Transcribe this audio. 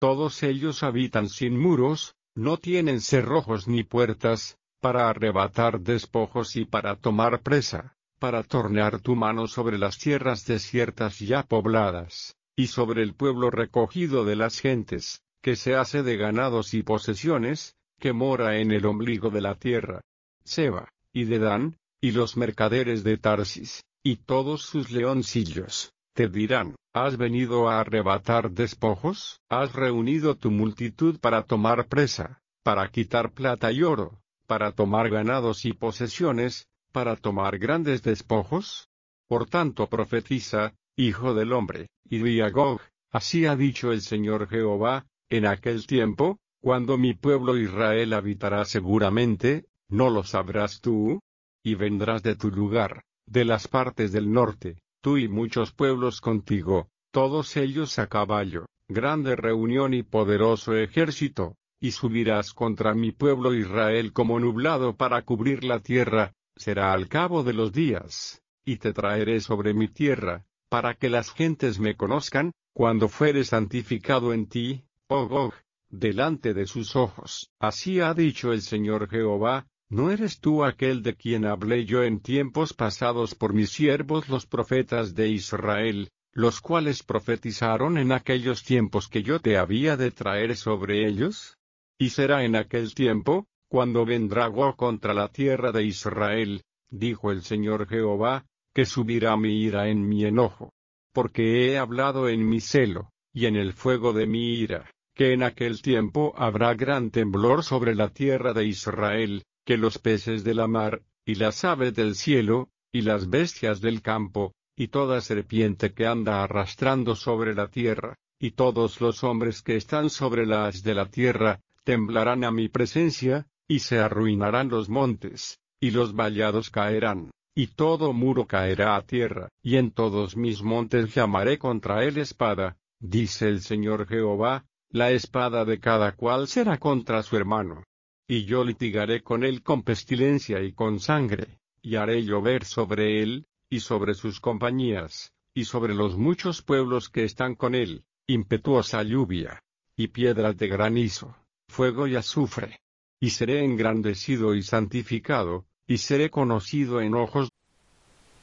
todos ellos habitan sin muros, no tienen cerrojos ni puertas, para arrebatar despojos y para tomar presa, para tornear tu mano sobre las tierras desiertas ya pobladas, y sobre el pueblo recogido de las gentes, que se hace de ganados y posesiones, que mora en el ombligo de la tierra. Seba, y Dedán, y los mercaderes de Tarsis, y todos sus leoncillos, te dirán, ¿has venido a arrebatar despojos? ¿Has reunido tu multitud para tomar presa, para quitar plata y oro, para tomar ganados y posesiones, para tomar grandes despojos? Por tanto profetiza, hijo del hombre, y di a Gog, así ha dicho el Señor Jehová, en aquel tiempo, cuando mi pueblo Israel habitará seguramente, ¿no lo sabrás tú? Y vendrás de tu lugar, de las partes del norte, tú y muchos pueblos contigo, todos ellos a caballo, grande reunión y poderoso ejército, y subirás contra mi pueblo Israel como nublado para cubrir la tierra, será al cabo de los días, y te traeré sobre mi tierra, para que las gentes me conozcan, cuando fuere santificado en ti, oh Gog, delante de sus ojos. Así ha dicho el Señor Jehová, ¿no eres tú aquel de quien hablé yo en tiempos pasados por mis siervos los profetas de Israel, los cuales profetizaron en aquellos tiempos que yo te había de traer sobre ellos? Y será en aquel tiempo, cuando vendrá Gog contra la tierra de Israel, dijo el Señor Jehová, que subirá mi ira en mi enojo. Porque he hablado en mi celo, y en el fuego de mi ira, que en aquel tiempo habrá gran temblor sobre la tierra de Israel, que los peces de la mar, y las aves del cielo, y las bestias del campo, y toda serpiente que anda arrastrando sobre la tierra, y todos los hombres que están sobre la haz de la tierra, temblarán a mi presencia, y se arruinarán los montes, y los vallados caerán, y todo muro caerá a tierra, y en todos mis montes llamaré contra él espada, dice el Señor Jehová, la espada de cada cual será contra su hermano. Y yo litigaré con él con pestilencia y con sangre, y haré llover sobre él, y sobre sus compañías, y sobre los muchos pueblos que están con él, impetuosa lluvia, y piedras de granizo, fuego y azufre. Y seré engrandecido y santificado, y seré conocido en ojos